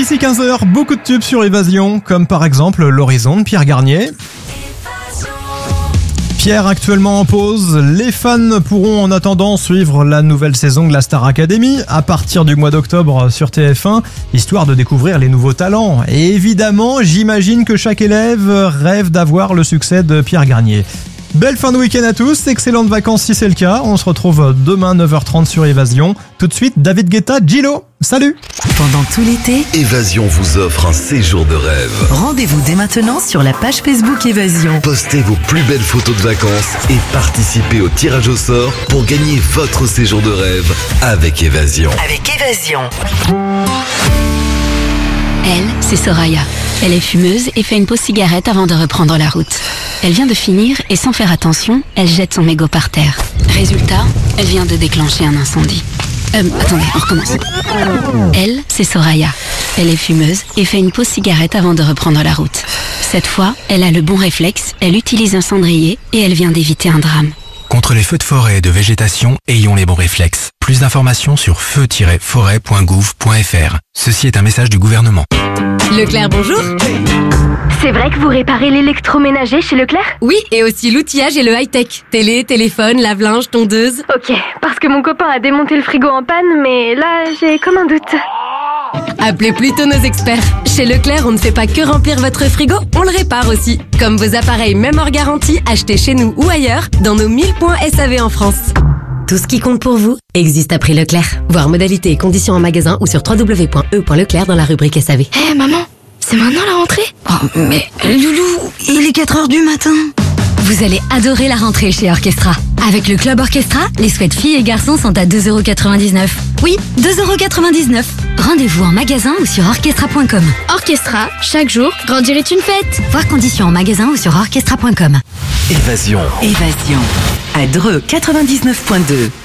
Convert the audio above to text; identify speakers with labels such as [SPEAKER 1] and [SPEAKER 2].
[SPEAKER 1] Ici 15h, beaucoup de tubes sur Évasion, comme par exemple L'Horizon de Pierre Garnier. Pierre actuellement en pause, les fans pourront en attendant suivre la nouvelle saison de la Star Academy à partir du mois d'octobre sur TF1, histoire de découvrir les nouveaux talents. Et évidemment, j'imagine que chaque élève rêve d'avoir le succès de Pierre Garnier. Belle fin de week-end à tous, excellentes vacances si c'est le cas. On se retrouve demain 9h30 sur Évasion. Tout de suite, David Guetta, Gillo. Salut!
[SPEAKER 2] Pendant tout l'été,
[SPEAKER 3] Évasion vous offre un séjour de rêve.
[SPEAKER 2] rendez-vous dès maintenant sur la page Facebook Évasion.
[SPEAKER 3] Postez vos plus belles photos de vacances et participez au tirage au sort pour gagner votre séjour de rêve avec Évasion.
[SPEAKER 2] Avec Évasion.
[SPEAKER 4] Elle, c'est Soraya. Elle est fumeuse et fait une pause cigarette avant de reprendre la route. Elle vient de finir et sans faire attention, elle jette son mégot par terre. Résultat, elle vient de déclencher un incendie. Attendez, on recommence. Elle, c'est Soraya. Elle est fumeuse et fait une pause cigarette avant de reprendre la route. Cette fois, elle a le bon réflexe, elle utilise un cendrier et elle vient d'éviter un drame.
[SPEAKER 5] Contre les feux de forêt et de végétation, ayons les bons réflexes. Plus d'informations sur feu-forêt.gouv.fr. Ceci est un message du gouvernement.
[SPEAKER 6] Leclerc, bonjour.
[SPEAKER 7] C'est vrai que vous réparez l'électroménager chez Leclerc ?
[SPEAKER 6] Oui, et aussi l'outillage et le high-tech. Télé, téléphone, lave-linge, tondeuse.
[SPEAKER 7] Ok, parce que mon copain a démonté le frigo en panne, mais là, j'ai comme un doute.
[SPEAKER 6] Appelez plutôt nos experts. Chez Leclerc, on ne fait pas que remplir votre frigo, on le répare aussi. Comme vos appareils même hors garantie, achetés chez nous ou ailleurs, dans nos 1000 points SAV en France. Tout ce qui compte pour vous existe à prix Leclerc. Voir modalités et conditions en magasin ou sur www.e.leclerc dans la rubrique SAV.
[SPEAKER 7] Hé maman, c'est maintenant la rentrée ?
[SPEAKER 8] Oh, mais Loulou, il est 4h du matin.
[SPEAKER 4] Vous allez adorer la rentrée chez Orchestra. Avec le Club Orchestra, les sweats filles et garçons sont à 2,99€. Oui, 2,99€. Rendez-vous en magasin ou sur orchestra.com.
[SPEAKER 7] Orchestra, chaque jour, grandir est une fête.
[SPEAKER 4] Voir conditions en magasin ou sur orchestra.com.
[SPEAKER 3] Évasion.
[SPEAKER 2] Évasion. À Dreux 99.2.